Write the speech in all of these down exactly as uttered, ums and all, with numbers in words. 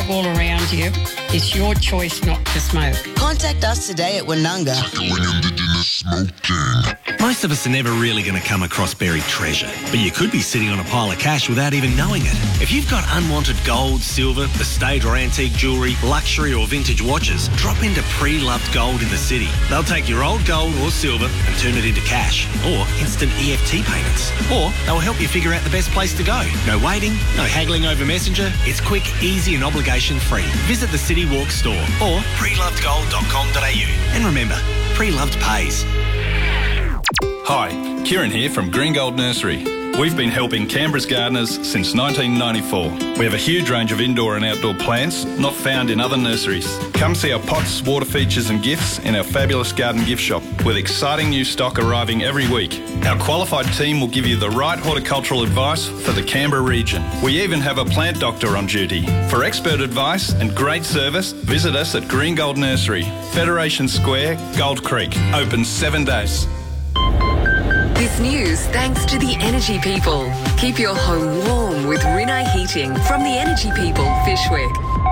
all around you. It's your choice not to smoke. Contact us today at Winunga. Most of us are never really going to come across buried treasure, but you could be sitting on a pile of cash without even knowing it. If you've got unwanted gold, silver, estate or antique jewellery, luxury or vintage watches, drop into Pre-Loved Gold in the city. They'll take your old gold or silver and turn it into cash or instant E F T payments. Or they'll help you figure out the best place to go. No waiting, no haggling over Messenger. It's quick, easy and obligation free. Visit the City Walk store or pre loved gold dot com dot a u. And remember, Pre-Loved pays. Hi, Kieran here from Green Gold Nursery. We've been helping Canberra's gardeners since nineteen ninety-four. We have a huge range of indoor and outdoor plants not found in other nurseries. Come see our pots, water features and gifts in our fabulous garden gift shop with exciting new stock arriving every week. Our qualified team will give you the right horticultural advice for the Canberra region. We even have a plant doctor on duty. For expert advice and great service, visit us at Green Gold Nursery, Federation Square, Gold Creek. Open seven days. This news thanks to the Energy People. Keep your home warm with Rinnai Heating from the Energy People, Fishwick.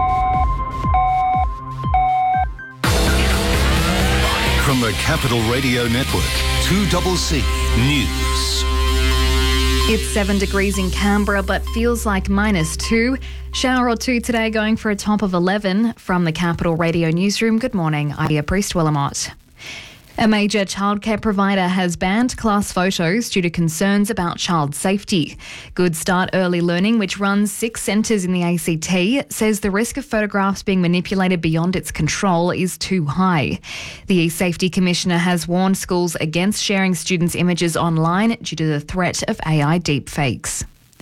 From the Capital Radio Network, two C C News. It's seven degrees in Canberra, but feels like minus two. Shower or two today, going for a top of eleven. From the Capital Radio Newsroom, good morning. I'm Ia Priest-Willamot. A major childcare provider has banned class photos due to concerns about child safety. Good Start Early Learning, which runs six centres in the A C T, says the risk of photographs being manipulated beyond its control is too high. The eSafety Commissioner has warned schools against sharing students' images online due to the threat of A I deepfakes.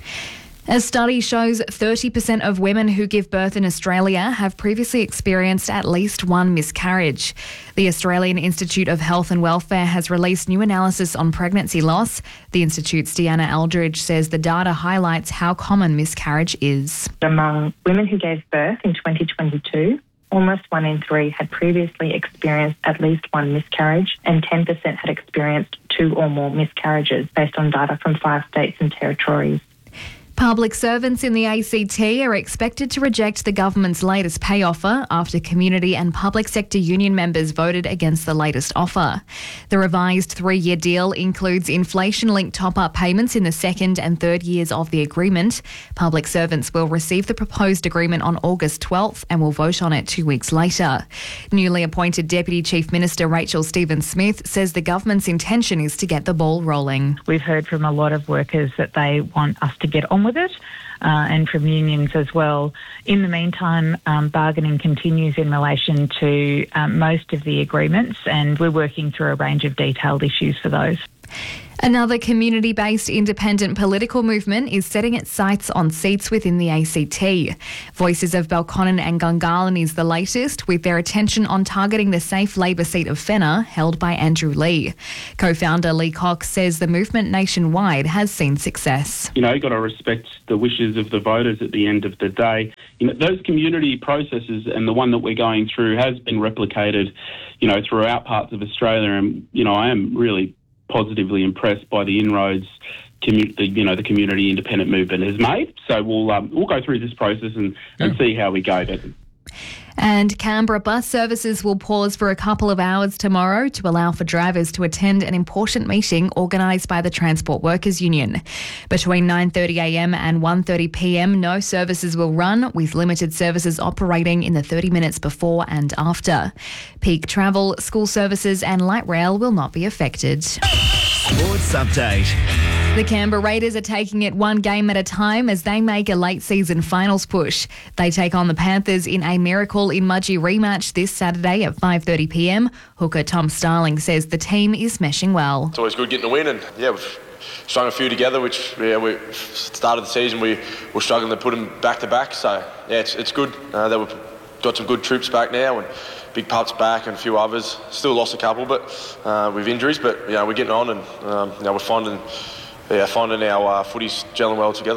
A study shows thirty percent of women who give birth in Australia have previously experienced at least one miscarriage. The Australian Institute of Health and Welfare has released new analysis on pregnancy loss. The Institute's Deanna Eldridge says the data highlights how common miscarriage is. Among women who gave birth in twenty twenty-two, almost one in three had previously experienced at least one miscarriage and ten percent had experienced two or more miscarriages based on data from five states and territories. Public servants in the A C T are expected to reject the government's latest pay offer after community and public sector union members voted against the latest offer. The revised three-year deal includes inflation-linked top-up payments in the second and third years of the agreement. Public servants will receive the proposed agreement on August twelfth and will vote on it two weeks later. Newly appointed Deputy Chief Minister Rachel Stephen-Smith says the government's intention is to get the ball rolling. We've heard from a lot of workers that they want us to get on with it, uh, and from unions as well. In the meantime, um, bargaining continues in relation to um, most of the agreements, and we're working through a range of detailed issues for those. Another community-based independent political movement is setting its sights on seats within the A C T. Voices of Belconnen and Gungahlin is the latest, with their attention on targeting the safe Labor seat of Fenner, held by Andrew Lee. Co-founder Lee Cox says the movement nationwide has seen success. You know, you've got to respect the wishes of the voters at the end of the day. You know, those community processes and the one that we're going through has been replicated, you know, throughout parts of Australia, and, you know, I am really positively impressed by the inroads commu- the, you know, the community independent movement has made. So we'll um, we'll go through this process and, and yeah. see how we go. But And Canberra bus services will pause for a couple of hours tomorrow to allow for drivers to attend an important meeting organised by the Transport Workers Union. Between nine thirty a m and one thirty p m, no services will run, with limited services operating in the thirty minutes before and after. Peak travel, school services and light rail will not be affected. Sports Update. The Canberra Raiders are taking it one game at a time as they make a late season finals push. They take on the Panthers in a Miracle in Mudgee rematch this Saturday at five thirty p m. Hooker Tom Starling says the team is meshing well. It's always good getting a win, and yeah, we've strung a few together, which yeah, we started the season we were struggling to put them back to back. So yeah, it's it's good uh, that we've got some good troops back now, and Big Pup's back and a few others. Still lost a couple, but uh, with injuries, but yeah, we're getting on, and um, you know, we're finding. Yeah, finding our uh, footies gelling well together.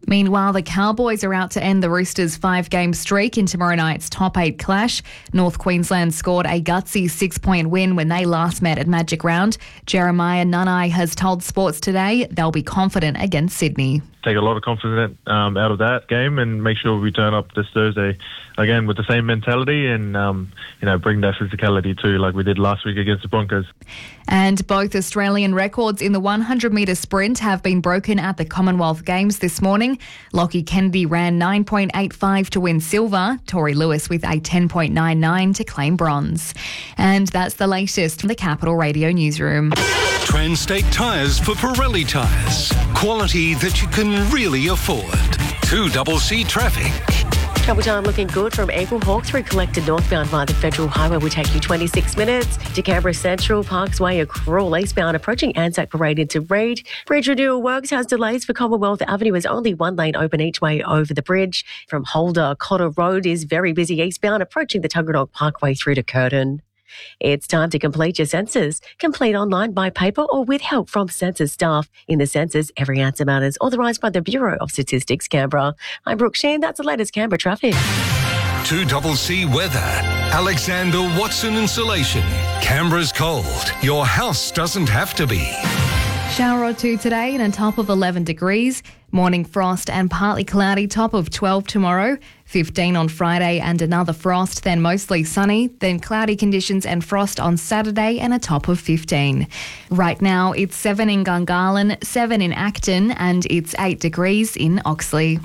Meanwhile, the Cowboys are out to end the Roosters' five-game streak in tomorrow night's top eight clash. North Queensland scored a gutsy six-point win when they last met at Magic Round. Jeremiah Nunai has told Sports Today they'll be confident against Sydney. Take a lot of confidence um, out of that game and make sure we turn up this Thursday again with the same mentality and um, you know bring that physicality too, like we did last week against the Broncos. And both Australian records in the one hundred metre sprint have been broken at the Commonwealth Games this morning. Lockie Kennedy ran nine point eight five to win silver. Tori Lewis with a ten point nine nine to claim bronze. And that's the latest from the Capital Radio newsroom. Transtate Tyres for Pirelli tyres. Quality that you can really afford. two C C traffic. Travel time looking good from Eagle Hawk through Collector northbound via the Federal Highway will take you twenty-six minutes to Canberra Central, Parksway, Accrawl eastbound approaching Anzac Parade into Reid. Bridge renewal works has delays for Commonwealth Avenue as only one lane open each way over the bridge. From Holder, Cotter Road is very busy eastbound approaching the Tuggeranong Parkway through to Curtin. It's time to complete your census. Complete online by paper or with help from census staff. In the census, every answer matters. Authorised by the Bureau of Statistics, Canberra. I'm Brooke Sheen. That's the latest Canberra traffic. two C C weather. Alexander Watson Insulation. Canberra's cold. Your house doesn't have to be. Shower or two today and a top of eleven degrees. Morning frost and partly cloudy, top of twelve tomorrow. fifteen on Friday and another frost, then mostly sunny. Then cloudy conditions and frost on Saturday and a top of fifteen. Right now it's seven in Gungahlin, seven in Acton and it's eight degrees in Oxley.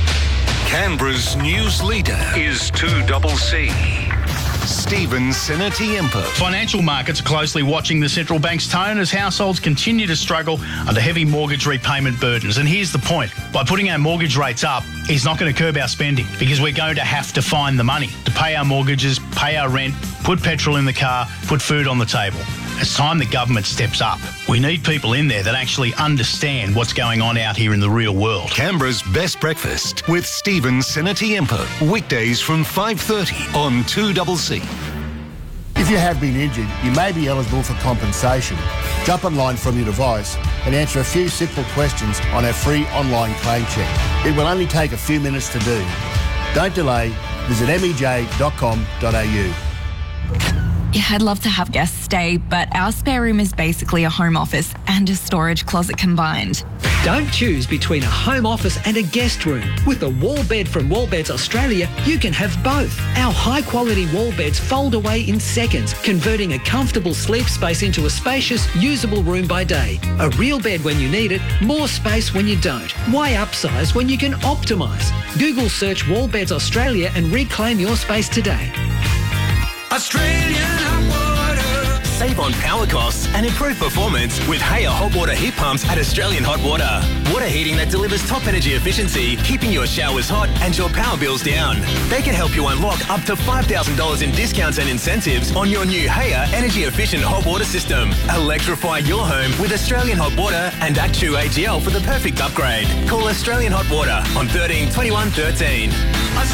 Canberra's news leader is two C C. Stephen Sinatiempo. Financial markets are closely watching the central bank's tone as households continue to struggle under heavy mortgage repayment burdens. And here's the point. By putting our mortgage rates up, it's not going to curb our spending because we're going to have to find the money to pay our mortgages, pay our rent, put petrol in the car, put food on the table. It's time the government steps up. We need people in there that actually understand what's going on out here in the real world. Canberra's Best Breakfast with Stephen Sinatiempo. Weekdays from five thirty on two C C. If you have been injured, you may be eligible for compensation. Jump online from your device and answer a few simple questions on our free online claim check. It will only take a few minutes to do. Don't delay. Visit m e j dot com dot a u. Yeah, I'd love to have guests stay, but our spare room is basically a home office and a storage closet combined. Don't choose between a home office and a guest room. With a wall bed from Wallbeds Australia, you can have both. Our high-quality wall beds fold away in seconds, converting a comfortable sleep space into a spacious, usable room by day. A real bed when you need it, more space when you don't. Why upsize when you can optimise? Google search Wallbeds Australia and reclaim your space today. Australian hot water. Save on power costs and improve performance with Haier hot water heat pumps at Australian Hot Water. Water heating that delivers top energy efficiency, keeping your showers hot and your power bills down. They can help you unlock up to five thousand dollars in discounts and incentives on your new Haier energy efficient hot water system. Electrify your home with Australian Hot Water and Actu A G L for the perfect upgrade. Call Australian Hot Water on thirteen twenty-one thirteen.